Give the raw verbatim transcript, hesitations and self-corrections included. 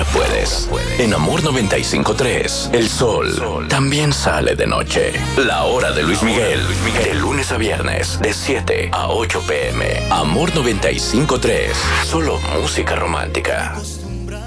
ahora puedes. En Amor noventa y cinco punto tres, el sol también sale de noche. La hora de Luis Miguel, de lunes a viernes, de siete a ocho pm. Amor noventa y cinco punto tres, solo música romántica.